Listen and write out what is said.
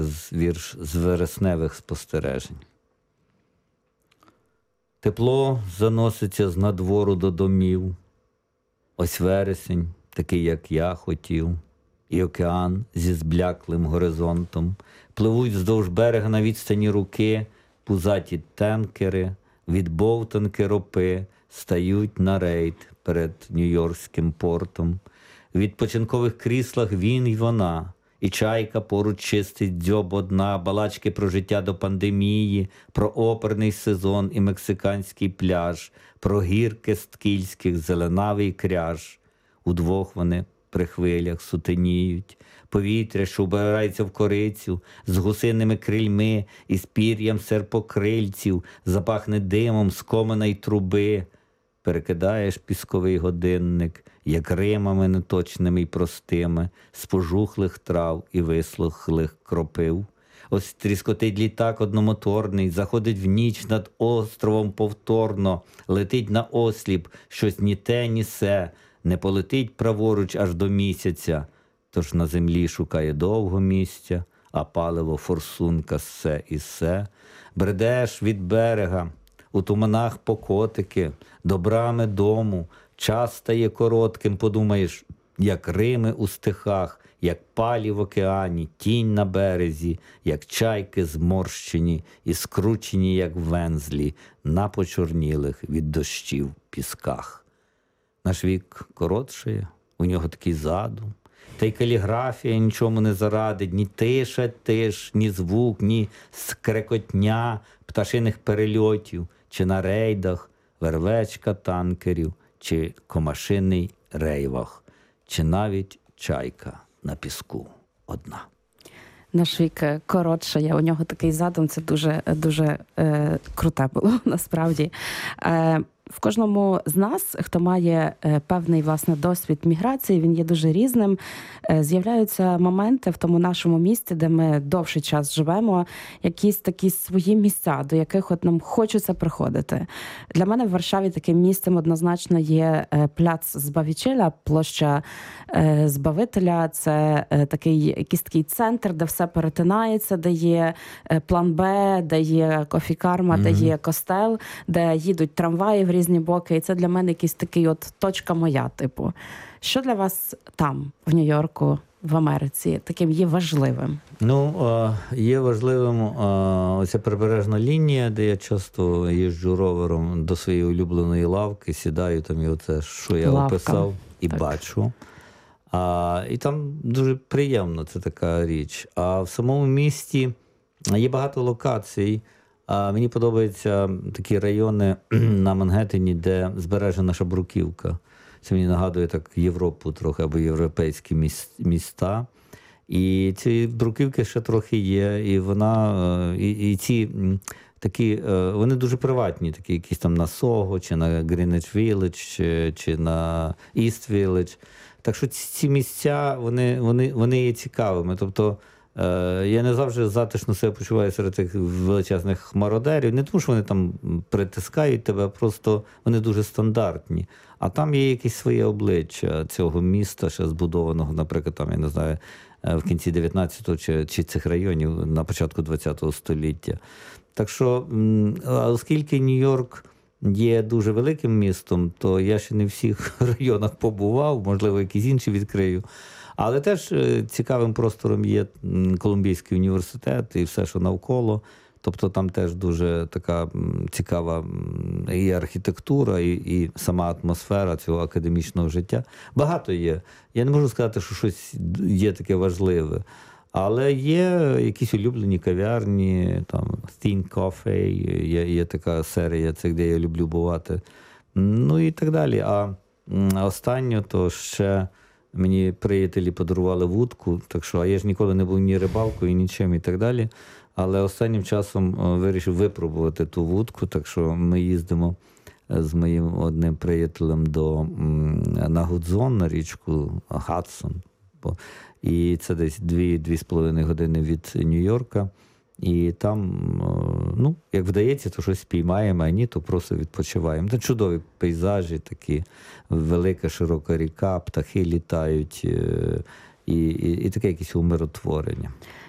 Вірш з вересневих спостережень. Тепло заноситься з надвору до домів. Ось вересень, такий, як я хотів. І океан зі збляклим горизонтом. Пливуть вздовж берега на відстані руки пузаті танкери, відбовтанки ропи стають на рейд перед Нью-Йоркським портом. В відпочинкових кріслах він і вона. І чайка поруч чистить дзьоб одна, балачки про життя до пандемії, про оперний сезон і мексиканський пляж, про гірки сткільських зеленавий кряж. Удвох вони при хвилях сутеніють, повітря, що вбирається в корицю, з гусиними крильми і з пір'ям серпокрильців, запахне димом з комина й труби. Перекидаєш пісковий годинник, як римами неточними й простими, з пожухлих трав і вислухлих кропив. Ось тріскотить літак одномоторний, заходить в ніч над островом повторно, летить на осліп, щось ні те, ні се, не полетить праворуч аж до місяця. Тож на землі шукає довго місця, а паливо форсунка ссе і ссе. Бредеш від берега, у туманах покотики, до брами дому, час стає коротким, подумаєш, як Рими у стихах, як палі в океані, тінь на березі, як чайки зморщені і скручені, як вензлі, на почорнілих від дощів пісках. Наш вік коротшає, у нього такий задум, та й каліграфія нічому не зарадить, ні тиша тиш, ні звук, ні скрекотня пташиних перельотів, чи на рейдах вервечка танкерів, чи комашиний рейвах, чи навіть чайка на піску одна. Наш вік коротшає, у нього такий задум, це дуже круте було, насправді. В кожному з нас, хто має певний, власне, досвід міграції, він є дуже різним. З'являються моменти в тому нашому місті, де ми довший час живемо, якісь такі свої місця, до яких от нам хочеться приходити. Для мене в Варшаві таким місцем однозначно є пляц Збавічеля, площа Збавителя. Це якийсь такий центр, де все перетинається, де є план Б, де є кофікарма, де є костел, де їдуть трамваї в різні боки. І це для мене якийсь такий от точка моя, типу. Що для вас там, в Нью-Йорку, в Америці, таким є важливим? Є важливим оця прибережна лінія, де я часто їжджу ровером до своєї улюбленої лавки, сідаю там і оце, що я описав, і так бачу. І там дуже приємно, це така річ. А в самому місті є багато локацій. Мені подобаються такі райони на Мангеттені, де збережена наша бруківка. Це мені нагадує так Європу трохи, або європейські міста. І ці бруківки ще трохи є, і вона, і ці такі, вони дуже приватні, такі якісь там на Сого, чи на Грінвіч Вілледж, чи на Іст Вілледж. Так що ці місця, вони є цікавими. Тобто, я не завжди затишно себе почуваю серед тих величезних мародерів. Не тому, що вони там притискають тебе, просто вони дуже стандартні. А там є якесь своє обличчя цього міста, ще збудованого, наприклад, там, я не знаю, в кінці 19-го чи цих районів на початку 20-го століття. Так що, оскільки Нью-Йорк є дуже великим містом, то я ще не в всіх районах побував, можливо, якісь інші відкрию. Але теж цікавим простором є Колумбійський університет і все, що навколо. Тобто там теж дуже така цікава і архітектура, і сама атмосфера цього академічного життя. Багато є. Я не можу сказати, що щось є таке важливе. Але є якісь улюблені кав'ярні, там Thin Coffee, є така серія, це де я люблю бувати. Ну і так далі. А останнє, то ще мені приятелі подарували вудку, так що, а я ж ніколи не був ні рибалкою, нічим і так далі. Але останнім часом вирішив випробувати ту вудку, так що ми їздимо з моїм одним приятелем на Гудзон, на річку Хадсон. І це десь 2-2,5 години від Нью-Йорка. І там, як вдається, то щось спіймаємо, а ні, то просто відпочиваємо. Це чудові пейзажі такі, велика широка ріка, птахи літають, і таке якесь умиротворення.